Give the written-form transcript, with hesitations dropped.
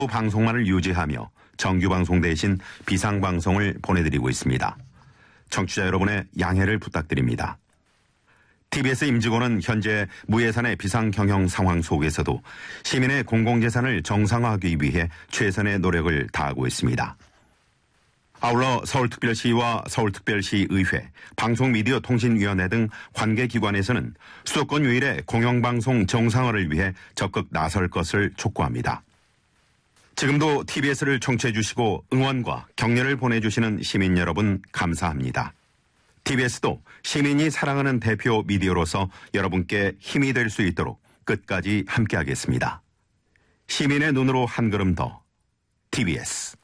방송만을 유지하며 정규방송 대신 비상방송을 보내드리고 있습니다. 청취자 여러분의 양해를 부탁드립니다. TBS 임직원은 현재 무예산의 비상경영 상황 속에서도 시민의 공공재산을 정상화하기 위해 최선의 노력을 다하고 있습니다. 아울러 서울특별시와 서울특별시의회, 방송미디어통신위원회 등 관계기관에서는 수도권 유일의 공영방송 정상화를 위해 적극 나설 것을 촉구합니다. 지금도 TBS를 청취해 주시고 응원과 격려를 보내주시는 시민 여러분 감사합니다. TBS도 시민이 사랑하는 대표 미디어로서 여러분께 힘이 될 수 있도록 끝까지 함께하겠습니다. 시민의 눈으로 한 걸음 더 TBS